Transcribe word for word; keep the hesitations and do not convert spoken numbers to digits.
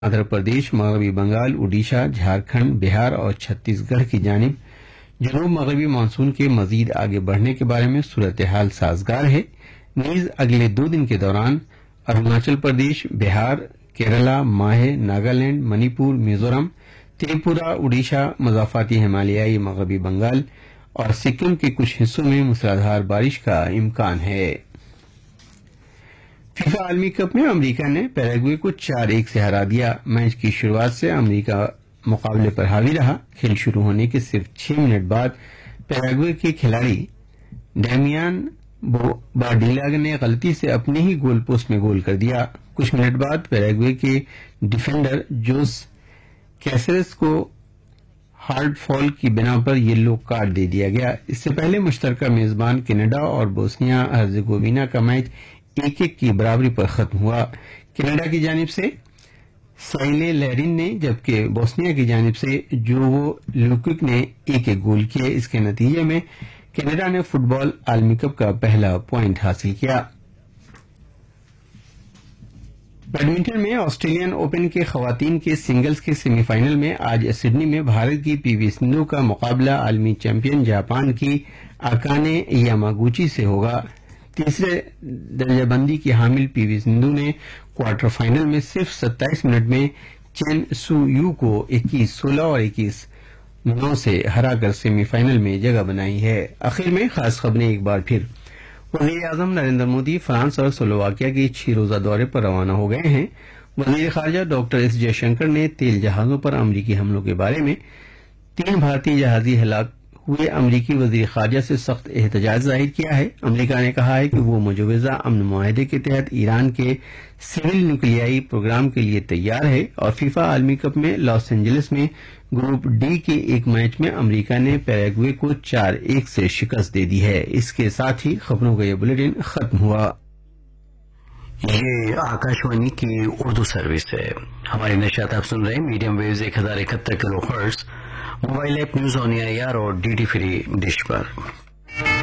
آندھرا پردیش، مغربی بنگال، اڈیشہ، جھارکھنڈ، بہار اور چھتیس گڑھ کی جانب جنوب مغربی مانسون کے مزید آگے بڑھنے کے بارے میں صورتحال سازگار ہے۔ نیز اگلے دو دن کے دوران اروناچل پردیش، بہار، کیرلا، ماہے، ناگالینڈ، منی پور، میزورم، تریپورہ، اڈیشہ، مضافاتی ہمالیائی مغربی بنگال اور سکم کے کچھ حصوں میں موسلادھار بارش کا امکان ہے۔ فیفا عالمی کپ میں امریکہ نے پیراگوئے کو چار ایک سے ہرا دیا۔ میچ کی شروعات سے امریکہ مقابلے پر حاوی رہا۔ کھیل شروع ہونے کے صرف چھ منٹ بعد پیراگوئے کے کھلاڑی ڈیمیان بارڈیلاگ نے غلطی سے اپنے ہی گول پوسٹ میں گول کر دیا۔ کچھ منٹ بعد پیراگوئے کے ڈیفینڈر جوس کیسرس کو ہارڈ فال کی بنا پر یلو کارڈ دے دیا گیا۔ اس سے پہلے مشترکہ میزبان کینیڈا اور بوسنیا ہرزیگووینا کا میچ ایک ایک کی برابری پر ختم ہوا۔ کینیڈا کی جانب سے سائلے لیرین نے جبکہ بوسنیا کی جانب سے جوو لوکک نے ایک ایک گول کیے۔ اس کے نتیجے میں کینیڈا نے فٹ بال عالمی کپ کا پہلا پوائنٹ حاصل کیا۔ بیڈمنٹن میں آسٹریلین اوپن کے خواتین کے سنگلز کے سیمی فائنل میں آج سڈنی میں بھارت کی پی وی سندھو کا مقابلہ عالمی چیمپئن جاپان کی اکانے یاماگوچی سے ہوگا۔ تیسرے درجہ بندی کی حامل پی وی سندھو نے کوارٹر فائنل میں صرف ستائیس منٹ میں چین سو یو کو اکیس سولہ اور اکیس نو سے ہرا کر سیمی فائنل میں جگہ بنائی ہے۔ آخر میں خاص خبریں ایک بار پھر۔ وزیر اعظم نریندر مودی فرانس اور سلوواکیہ کے چھ روزہ دورے پر روانہ ہو گئے ہیں۔ وزیر خارجہ ڈاکٹر ایس جے شنکر نے تیل جہازوں پر امریکی حملوں کے بارے میں تین بھارتی جہازی ہلاک ہوئے امریکی وزیر خارجہ سے سخت احتجاج ظاہر کیا ہے۔ امریکہ نے کہا ہے کہ وہ مجوزہ امن معاہدے کے تحت ایران کے سول نیوکلیائی پروگرام کے لیے تیار ہے اور فیفا عالمی کپ میں لاس اینجلس میں گروپ ڈی کے ایک میچ میں امریکہ نے پیراگوئے کو چار ایک سے شکست دے دی ہے۔ اس کے ساتھ ہی خبروں کا یہ بلیٹن ختم ہوا۔ یہ آکاشوانی کی اردو سروس ہے۔ ہماری نشریات آپ سن رہے ہیں میڈیم ویوز ایک ہزار اکہتر کلو hertz, mobile app news on year اور ڈی ڈی فری ڈش پر۔